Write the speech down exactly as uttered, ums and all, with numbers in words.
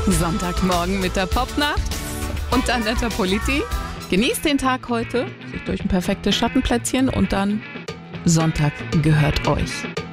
Sonntagmorgen mit der Popnacht und Annetta Politi. Genießt den Tag heute, sich durch ein perfektes Schattenplätzchen und dann Sonntag gehört euch.